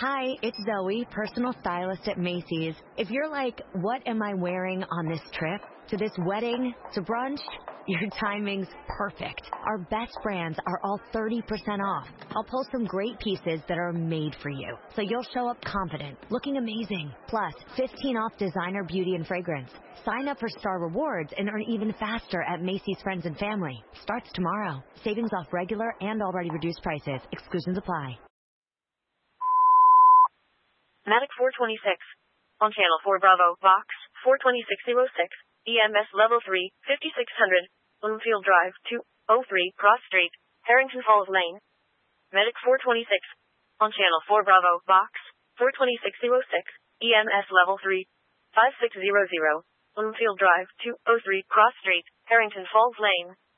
Hi, it's Zoe, personal stylist at Macy's. If you're like, what am I wearing on this trip? To this wedding? To brunch? Your timing's perfect. Our best brands are all 30% off. I'll pull some great pieces that are made for you, so you'll show up confident, looking amazing. Plus, 15 off designer beauty and fragrance. Sign up for Star Rewards and earn even faster at Macy's Friends and Family. Starts tomorrow. Savings off regular and already reduced prices. Exclusions apply. Matic 426. On Channel 4 Bravo, Vox, 42606, EMS Level 3, 5600, Bloomfield Drive, 203, Cross Street, Harrington Falls Lane. Medic 426. On Channel 4 Bravo, Vox, 42606, EMS Level 3, 5600, Bloomfield Drive, 203, Cross Street, Harrington Falls Lane.